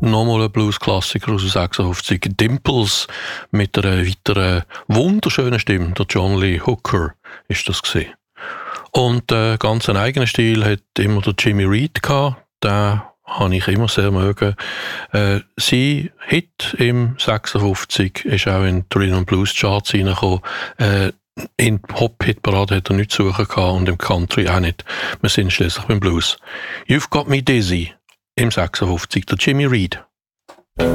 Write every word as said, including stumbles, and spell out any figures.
Nochmal ein Blues-Klassiker aus den sechsundfünfzig. Dimples mit einer weiteren wunderschönen Stimme. Der John Lee Hooker ist das gewesen. Und äh, ganz einen eigenen Stil hat immer der Jimmy Reed gehabt. Den habe ich immer sehr mögen. Äh, sein Hit im sechsundfünfzig ist auch in die Rhythm and Blues Charts reingekommen. Äh, in Pop-Hit-Parade hat er nichts zu suchen gehabt und im Country auch nicht. Wir sind schließlich beim Blues. You've Got Me Dizzy im sechsundfünfzig, der Jimmy Reed.